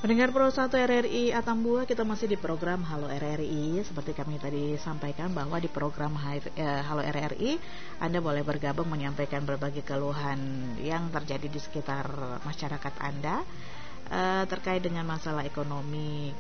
Pendengar Pro 1 RRI Atambua, kita masih di program Halo RRI. Seperti kami tadi sampaikan bahwa di program Halo RRI Anda boleh bergabung menyampaikan berbagai keluhan yang terjadi di sekitar masyarakat Anda terkait dengan masalah ekonomi,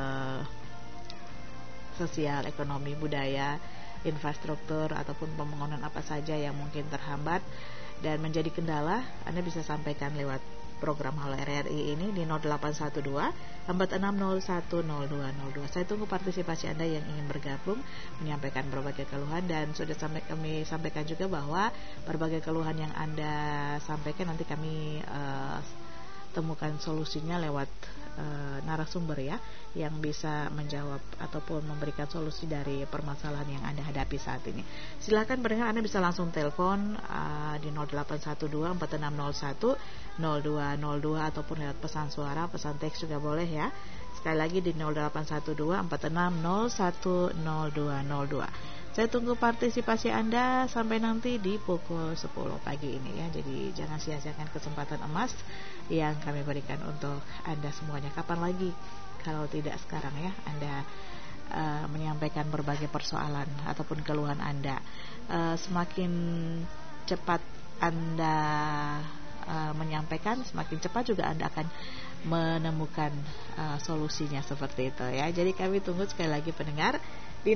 sosial, ekonomi, budaya, infrastruktur ataupun pembangunan apa saja yang mungkin terhambat dan menjadi kendala. Anda bisa sampaikan lewat program Halo RRI ini di 0812 46010202. Saya tunggu partisipasi Anda yang ingin bergabung menyampaikan berbagai keluhan, dan sudah kami sampaikan juga bahwa berbagai keluhan yang Anda sampaikan nanti kami temukan solusinya lewat narasumber ya, yang bisa menjawab ataupun memberikan solusi dari permasalahan yang Anda hadapi saat ini. Silakan pendengar, Anda bisa langsung telepon di 0812 4601 0202 ataupun lewat pesan suara, pesan teks juga boleh ya. Sekali lagi di 0812 4601 0202. Saya tunggu partisipasi Anda sampai nanti di pukul 10 pagi ini ya. Jadi jangan sia-siakan kesempatan emas yang kami berikan untuk Anda semuanya. Kapan lagi kalau tidak sekarang ya Anda menyampaikan berbagai persoalan ataupun keluhan Anda. Semakin cepat Anda menyampaikan, semakin cepat juga Anda akan menemukan solusinya seperti itu ya. Jadi kami tunggu sekali lagi pendengar di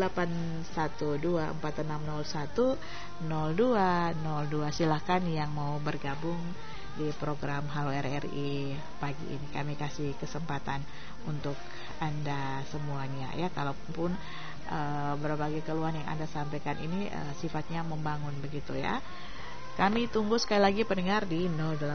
0812-4601-0202. Silahkan yang mau bergabung di program Halo RRI pagi ini. Kami kasih kesempatan untuk Anda semuanya ya. Kalaupun berbagai keluhan yang Anda sampaikan ini sifatnya membangun begitu ya. Kami tunggu sekali lagi pendengar di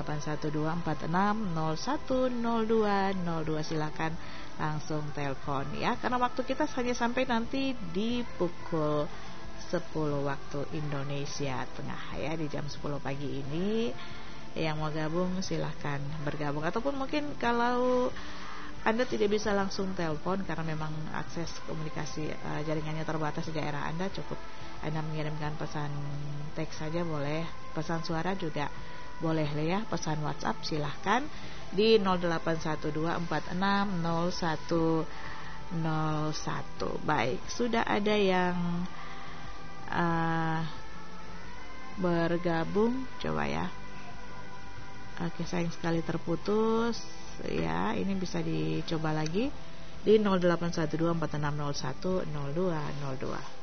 0812-4601-0202. Silakan langsung telepon ya, karena waktu kita hanya sampai nanti di pukul 10 waktu Indonesia Tengah ya, di jam 10 pagi ini. Yang mau gabung silahkan bergabung, ataupun mungkin kalau Anda tidak bisa langsung telepon karena memang akses komunikasi jaringannya terbatas di daerah Anda, cukup Anda mengirimkan pesan teks saja boleh, pesan suara juga boleh ya, pesan WhatsApp silahkan di 0812-460101. Baik, sudah ada yang bergabung, coba ya. Oke, sayang sekali terputus ya. Ini bisa dicoba lagi di 0812-4601-0202.